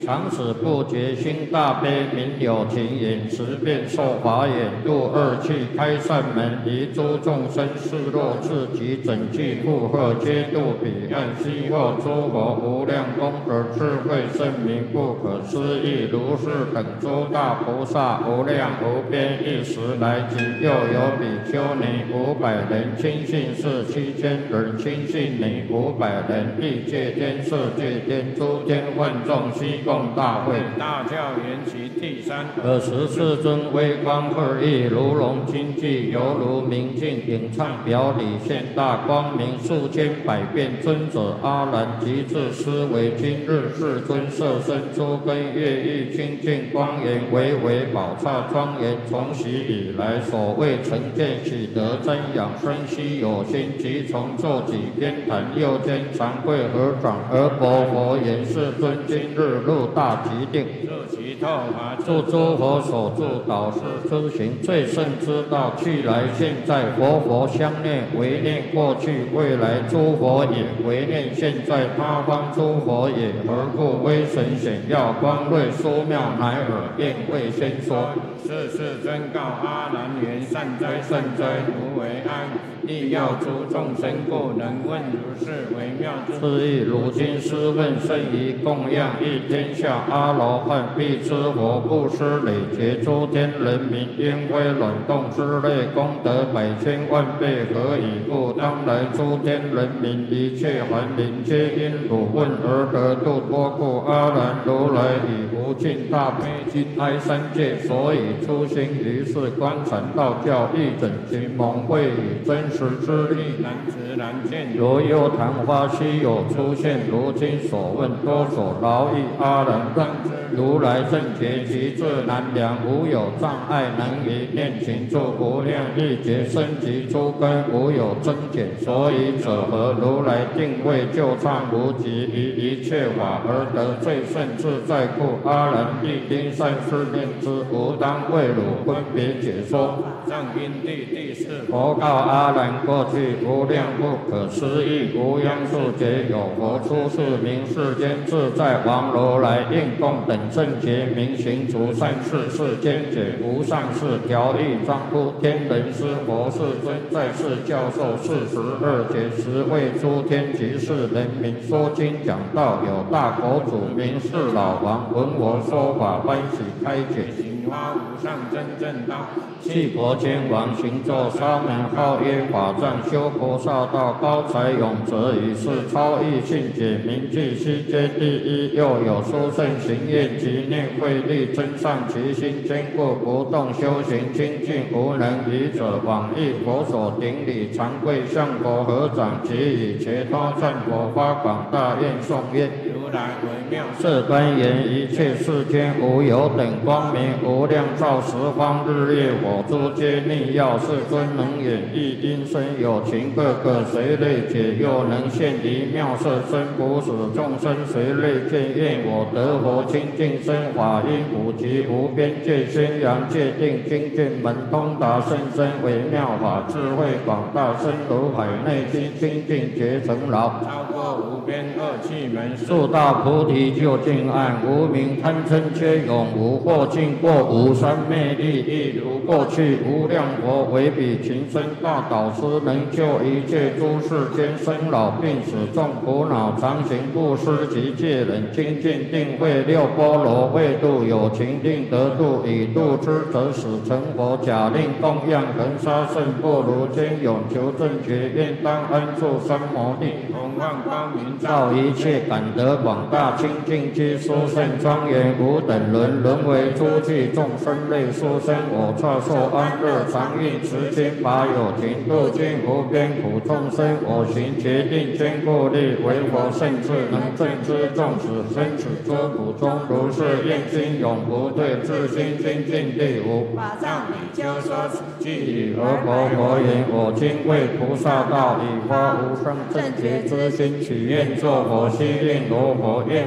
常使不觉心大悲，名有情眼，十遍受法眼，入二气，开善门，离诸众生是若自己整具负荷，皆度彼岸。悉获诸佛无量功德，智慧圣明，不可思议。如是等诸大菩萨，无量无边，一时来集。又有比丘尼500人，亲信士7000人，亲信女500人，欲界天、色界天、诸天万众悉共大会。大教缘起第三24尊微光二翼，如龙金具，犹如明镜，影唱表里，现大光明，数千百变尊者阿难，即至思维今日世尊色身诸根业欲清净光严，巍巍宝刹庄严，从昔以来所谓成见喜得瞻仰生悉有心，即从座己偏袒右肩长跪合掌，而佛佛言：世尊，今日入大极定，入其透法，助诸佛所助导师之行，最胜之道，去来现在，佛相念，唯念过去未来，诸佛也；唯念现在，他方诸佛也。何故威神显耀，光瑞殊妙，乃尔便未先说。世尊告阿难言：善哉善哉，如为安。亦要诸众生故能问如是微妙之意。如今师问甚于供养一天下阿罗汉，必知佛布施累劫诸天人民，烟灰卵动之类功德100千万倍，何以故？当来诸天人民一切凡灵，皆因汝问而得度脱故。阿难，如来以无尽大悲心哀三界，所以出行于世观禅道教，一整其蒙慧以真实之力，难知难见。如幽昙花稀有出现，如今所问多所劳役。阿难，当知如来正觉其智难量，无有障碍，能于念情住无量亿劫生及诸根，无有增减。所以者何？如来定位就畅无极，于一切法而得最胜自在故。阿难，必应善思念之，吾当为汝分别解说。藏因地第4，佛告阿难：过去无量不可思议无央数劫，有佛出世名世间自在王如来，应供等正觉明行除善事，世间解无上士条义庄乎天人师佛世尊，在世教授42节，实为诸天及世人民说经讲道。有大佛祖名是老王，闻我说法，欢喜开解，行发无上真正道。弃国天王行作沙门，号曰法藏，修菩萨道，高才永泽，以是超逸信解，名具悉皆第一。又有殊胜行愿及念慧力，增上其心，坚固不动，修行清净无能愚者，往诣佛所顶礼，常跪向佛合掌，即以伽多赞佛，发广大愿颂曰：如来为妙色端严，一切世间无有等光明，无量照十方日月火珠皆逆耀。世尊能演绎因身有情，各个随类解，又能现离妙色身，不使众生随类见。愿我得佛清净身，法音普及无边界，宣扬界定精进门，通达甚深微妙法，智慧广大，深如海内心，清净觉成牢，超过无边恶趣门，速到菩提究竟岸。无明贪嗔皆永无，或尽过无三昧力，亦如过去无量佛为彼情深大导师，能救一切诸世间生老病死众苦恼，常行布施及戒忍精进定慧六波罗为度有情定得度，以度之则使成佛。假令供养恒沙圣不如坚永求正觉，愿当安住三摩地，弘万光明照一切，感得广大清净之殊胜庄严，无等伦，沦为诸具众生类殊生。我刹受安乐，常运持经法有情，度尽无边苦众生。我行决定坚固力，为佛圣智，能正知众使生死诸苦中，如是愿心永不退，自心清净地无。法藏比丘说此句语，而佛言：我今为菩萨道，以发无上正觉之心，许愿作佛，悉令罗佛，愿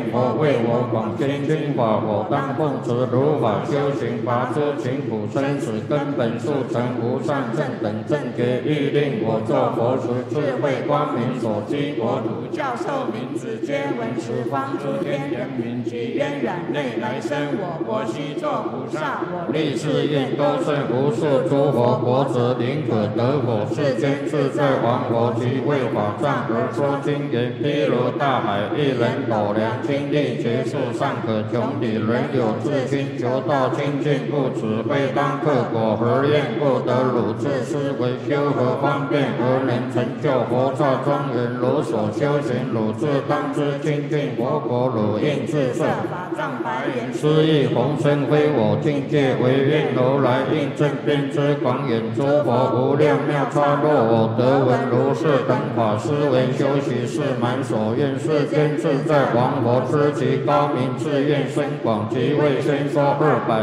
念佛为我广宣经法，我当奉持如法修行，拔诸勤苦生死根本速成无上正等正觉，欲令我作佛时智慧光明所居国土，教授名字皆闻十方诸天人民及渊远内来生我须作菩萨，我立誓愿多胜无数诸佛国者，宁可得我世间自在王佛及为法藏而说经言，譬如大海一人斗量，经历劫数尚可穷底，人有至心求道清净，不此非当克果，何愿不得汝自思维修何方便而能成就佛刹庄严？如所修行，汝自当知清净佛国，汝应自设法藏白言，斯亦弘生非我境界，唯愿如来应正遍知广远诸佛无量妙差，若我得闻如是等法，思维修习是满所愿，世间自在王佛知其高明，自愿深广，即为先说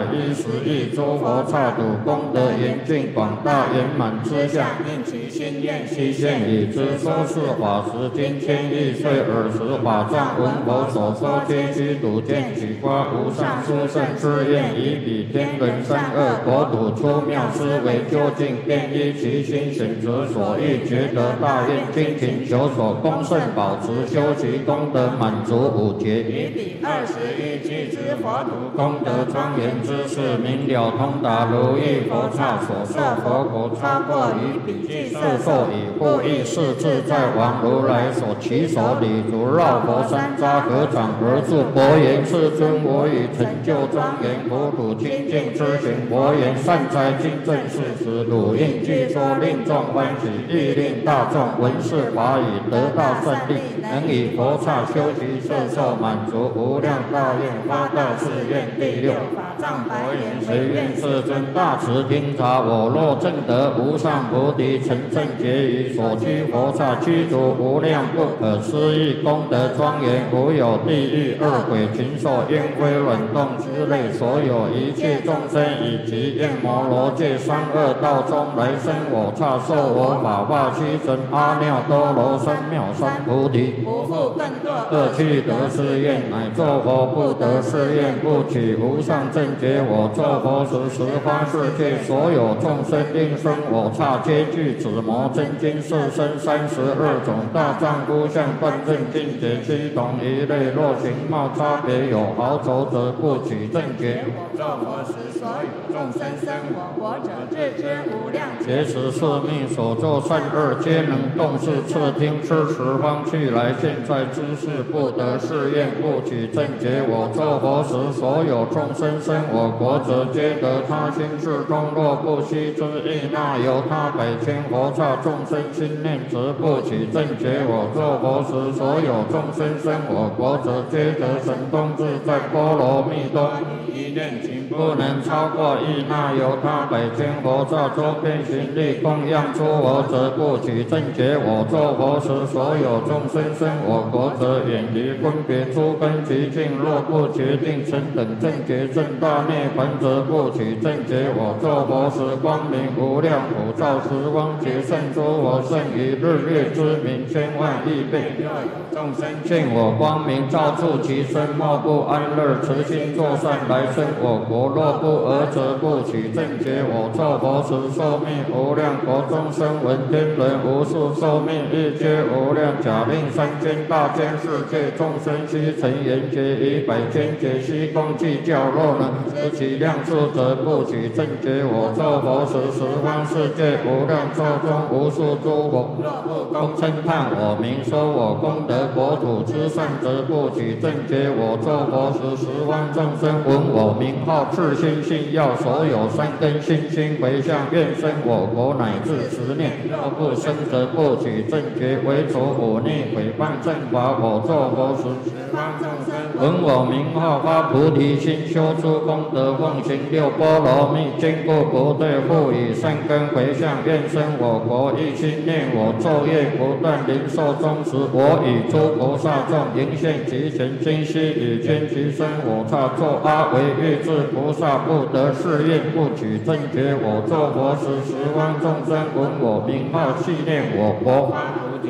210亿诸佛刹土功德严净广大圆满之相，应其心愿悉现已知，说是法时今千亿岁尔时，法藏闻佛所说皆须睹见，取发无上殊胜之愿，以彼天人三恶国土出妙思维究竟，便依其心选择所欲觉得大愿，精勤求所恭圣保持修习功德满足五劫，以彼21俱之佛土功德庄严之事，明了通达如意佛刹所设佛国，超过于彼具色受以故意是自在王如来所起手礼足绕佛山匝合掌而住，佛言：世尊，我已成就庄严佛土清净之行。佛言：善哉，今正是时，汝应具说，令众欢喜，亦令大众闻是法语，得大胜利，能以佛刹修习摄受满足无量大愿，发大誓愿。第六法藏白言：谁愿世尊大慈听察，我若证得无上菩提，成正觉于所居佛刹，具足无量不可思议功德庄严，无有地狱恶鬼禽兽烟灰卵动之类，所有一切众生以及焰摩罗界三恶道中来生我刹，受我法化须成阿耨多罗三藐三菩提，不复更堕恶趣得是愿，乃作佛不得是愿，不取无上正觉。我作佛时，十方世界所有众生应生我刹，皆具紫摩真经四身32种大丈夫相，断正境界七同一类。若形貌差别有毫肘者，不取正觉。我作佛时，所有众生生我国者，自知无量劫时宿命所作善恶，皆能动视侧听吃十方去来。现在知是不得是愿，不取正觉。我作佛时，所有众生生我国者，皆得他心事中，若不悉之意，那由他百千佛刹众生心念，则不取正觉。我作佛时，所有众生生我国者，皆得神通自在波罗蜜多一念情，不能超过意，那由他百千佛刹周遍行力供养诸佛者，不取正觉。我作佛时，所有众生生我国者，远离分别诸根极境，若不决定成等正觉正大涅槃者，不取正觉。我作佛时，光明无量普照十方劫，胜诸佛胜于日月之明千万亿倍。若有众生见我光明照触其身，莫不安乐，慈心作善来生我国。若不尔者，不取正觉。我作佛时，寿命无量国中生闻天人无数，寿命亦皆无量，假令三千大千世界众生悉成圆觉，以百千劫悉共计较，若能知其量数者，不取正觉。我作佛时，十方世界无量寿中无数诸佛，若不恭称叹我名，说我功德国土之善者，不取正觉。我作佛时，十方众生闻我名号，至心信要，所有善根信心回向，愿生我国乃至10念。若不生则不取正觉，为除忤逆毁谤正法。我作佛时，十方众生闻我名号，发菩提心，修诸功德，奉行六波罗蜜，坚固不退，复以善根回向，愿生我国。一心念我，昼夜不断，临寿终时，我以诸菩萨众迎现其前，今悉以见其身我刹，作阿惟越致菩萨，不得是愿，不取正觉。我作佛时，十方众生闻我名号，系念我国，发菩提心，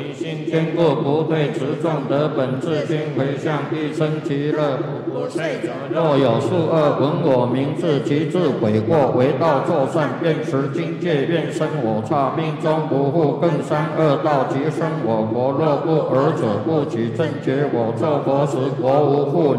坚固不退，持众得本自心回向，一生其乐。不遂者，若有数恶闻我名字，其自悔过，为道作善，愿持经戒，愿生我刹，命中不复更三恶道，即生我国。若不尔者，不取正觉，我作佛时，国无复